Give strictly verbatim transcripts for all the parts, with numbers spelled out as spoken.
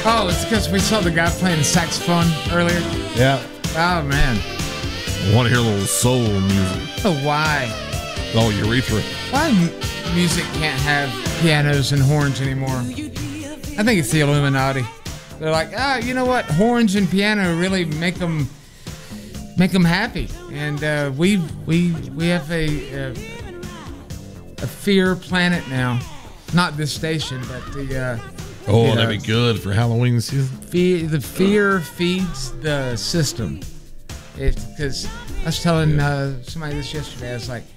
Oh, it's because we saw the guy playing the saxophone earlier. Yeah. Oh, man. I want to hear a little soul music. Oh, why? Oh, urethra. Why m- music can't have pianos and horns anymore? I think it's the Illuminati. They're like, ah, you know what? Horns and piano really make them make them happy, and uh, we we we have a, a a fear planet now. Not this station, but the. Uh, Oh, you that'd know, be good for Halloween season. Fear, the fear feeds the system. It's because I was telling uh, somebody this yesterday. I was like,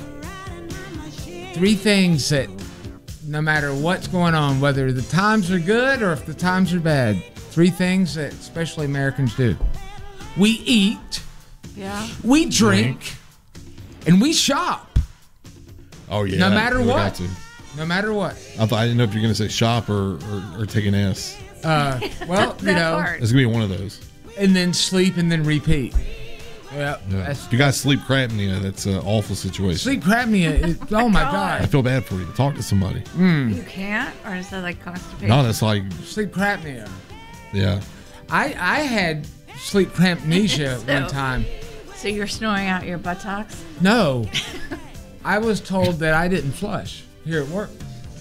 three things that no matter what's going on, whether the times are good or if the times are bad, three things that especially Americans do. We eat, Yeah. we drink, and we shop. Oh yeah. No matter we what. got to. No matter what. I thought I didn't know if you're gonna say shop or or, or take an S. Uh, well, you know, part. It's gonna be one of those. and then sleep and then repeat. Yeah. Yeah. That's, If you got sleep apnea, that's an awful situation. sleep apnea. Is, oh my I God. feel bad for you. Talk to somebody. You can't? Or is that like constipation? No, that's like Sleep apnea. yeah. I I had sleep crampnesia So- one time. So you're snoring out your buttocks? No, I was told that I didn't flush here at work.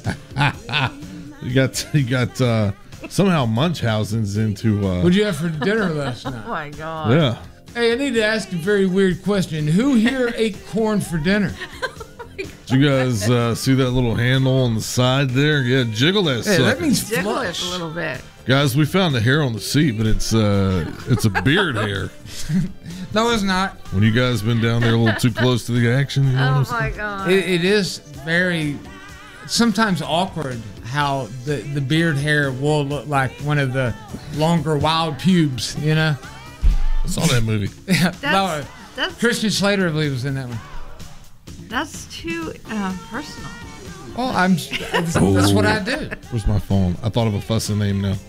You got you got uh, somehow Munchausen's into uh, What'd you have for dinner last Oh night? my God. yeah. Hey, I need to ask a very weird question. Who here ate corn for dinner? Did you guys uh, see that little handle on the side there? Yeah, jiggle that Hey, sucker. that means Jiggle it flush. a little bit. Guys, we found the hair on the seat, but it's uh it's a beard hair. No, it's not. When you guys been down there a little too close to the action, you know Oh what I'm my saying? God. It, it is very, sometimes awkward how the, the beard hair will look like one of the longer wild pubes, you know? I saw that movie. Yeah, That's, no, that's, Christian Slater, I believe, was in that one. that's too um, personal. Well, I'm. That's, that's what I do. Where's my phone? I thought of a fussing name now.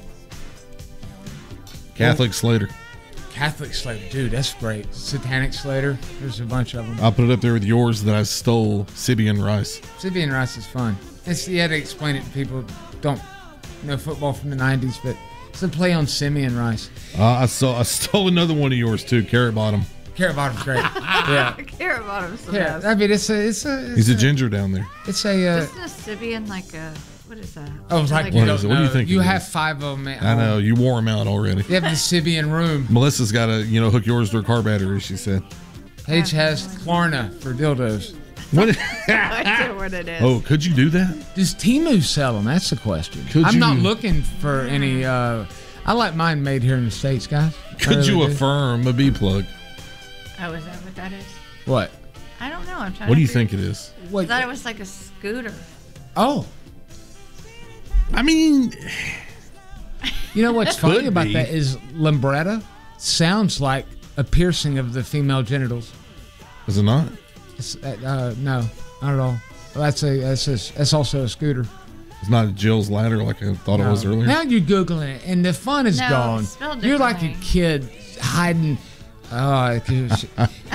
Catholic Slater. Catholic Slater, dude, that's great. Satanic Slater, there's a bunch of them. I'll put it up there with yours that I stole Sibian Rice. Sibian Rice is fun. It's, you had to explain it to people who don't know football from the nineties, but it's a play on Simeon Rice. Uh, I saw I stole another one of yours too, Carrot Bottom. Carrot Bottom's great. Yeah. Carrot bottom's the Yeah, best. I mean, it's a, it's a, it's He's a a, ginger down there. it's a, uh, Isn't a Sibian like a, what is that? oh, it's like, Like you What don't is it? What do you know. think You it have is? five of them at I know, home. you wore them out already. You have the Sibian room. Melissa's got to, you know, hook yours to her car battery, she said. Paige has Klarna for dildos. What? I know what it is. Oh, could you do that? Does Temu sell them? That's the question. Could I'm not you- looking for any, uh, I like mine made here in the States, guys. I Could really you do. affirm a B plug? Oh, is that what that is? What? I don't know. I'm trying What to do you figure- think it is? I What? thought it was like a scooter. Oh, I mean, you know what's funny Could about be. that is Limbretta sounds like a piercing of the female genitals. is it not? It's, uh, uh, no, not at all. Well, that's a that's a, that's also a scooter. It's not Jill's ladder like I thought it was No. earlier. Now you're googling it, and the fun is No, gone. it's spelled You're like a differently. kid hiding. Oh,